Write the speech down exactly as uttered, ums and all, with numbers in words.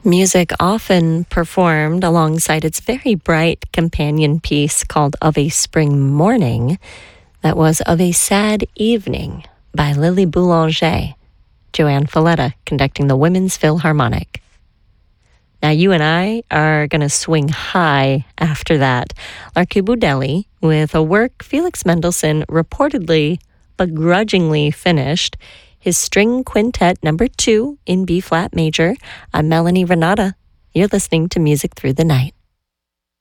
Music often performed alongside its very bright companion piece called Of a Spring Morning. That was Of a Sad Evening by Lily Boulanger, Joanne Falletta conducting the Women's Philharmonic. Now you and I are going to swing high after that. Larky Boudelli with a work Felix Mendelssohn reportedly begrudgingly finished, his String Quintet number two in B-flat major. I'm Melanie Renata. You're listening to Music Through the Night.